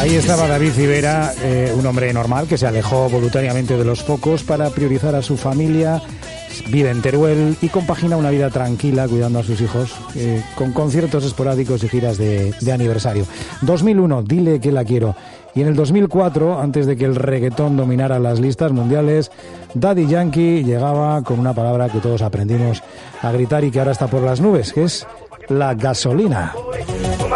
Ahí estaba David Civera, un hombre normal que se alejó voluntariamente de los focos para priorizar a su familia, vive en Teruel y compagina una vida tranquila cuidando a sus hijos con conciertos esporádicos y giras de aniversario. 2001, Dile que la quiero. Y en el 2004, antes de que el reggaetón dominara las listas mundiales, Daddy Yankee llegaba con una palabra que todos aprendimos a gritar y que ahora está por las nubes, que es la gasolina.